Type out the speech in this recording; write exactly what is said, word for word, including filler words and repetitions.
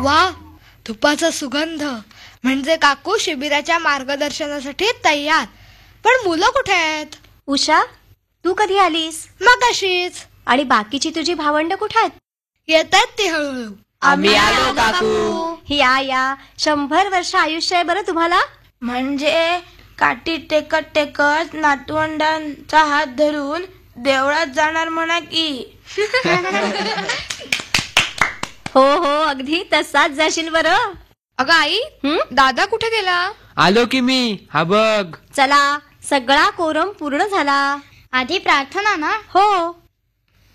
वा, तुपाचा सुगंध. म्हणजे काकू शिबिराच्या मार्गदर्शनासाठी तयार. पण मुलं कुठे आहेत? उषा, तू कधी आलीस? मगाशीच. आणि बाकीची तुझी भावंड कुठे आहेत? येतात ती हळूहळू. आम्ही आलो काकू. या या, शंभर वर्ष आयुष्य आहे बरं तुम्हाला. म्हणजे काठी टेकत टेकत नातवंडांचा हात धरून देवळात जाणार म्हणा की. हो हो, अगदी तसाच जाशील बरं. अगं आई, दादा कुठे गेला? आलो की मी. हा बघ. चला, सगळा कोरम पूर्ण झाला. आधी प्रार्थना ना? हो.